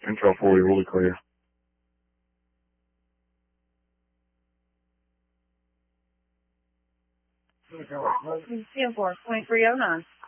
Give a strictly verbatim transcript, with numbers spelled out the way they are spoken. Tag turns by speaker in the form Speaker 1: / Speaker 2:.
Speaker 1: Intel four, you're really clear.
Speaker 2: ten four, point three oh nine.